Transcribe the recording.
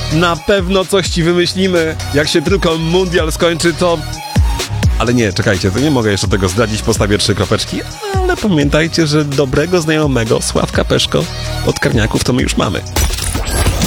Na pewno coś ci wymyślimy. Jak się tylko mundial skończy, to... Ale nie, czekajcie, to nie mogę jeszcze tego zdradzić, postawię 3 kropeczki, ale pamiętajcie, że dobrego znajomego Sławka Peszko od Karniaków to my już mamy.